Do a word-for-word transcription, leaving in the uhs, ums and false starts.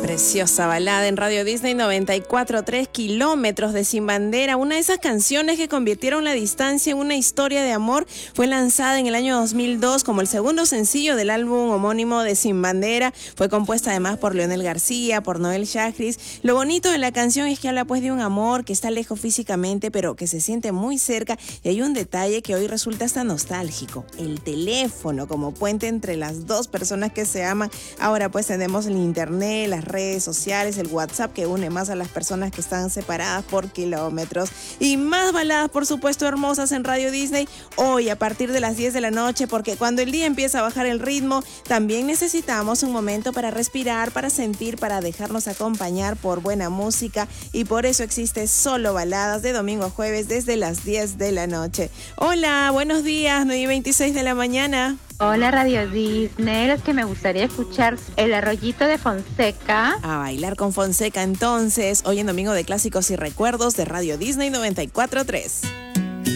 Preciosa balada en Radio Disney noventa y cuatro punto tres, Kilómetros de Sin Bandera. Una de esas canciones que convirtieron la distancia en una historia de amor. Fue lanzada en el año dos mil dos como el segundo sencillo del álbum homónimo de Sin Bandera. Fue compuesta además por Leonel García, por Noel Chagris. Lo bonito de la canción es que habla pues de un amor que está lejos físicamente, pero que se siente muy cerca. Y hay un detalle que hoy resulta hasta nostálgico: el teléfono como puente entre las dos personas que se aman. Ahora pues tenemos el internet, las redes sociales, el WhatsApp, que une más a las personas que están separadas por kilómetros. Y más baladas, por supuesto, hermosas en Radio Disney hoy a partir de las diez de la noche, porque cuando el día empieza a bajar el ritmo, también necesitamos un momento para respirar, para sentir, para dejarnos acompañar por buena música, y por eso existe Solo Baladas de domingo a jueves desde las diez de la noche. Hola, buenos días, nueve y veintiséis de la mañana. Hola Radio Disney, es que me gustaría escuchar El Arroyito de Fonseca. A bailar con Fonseca entonces, hoy en Domingo de Clásicos y Recuerdos de Radio Disney noventa y cuatro punto tres.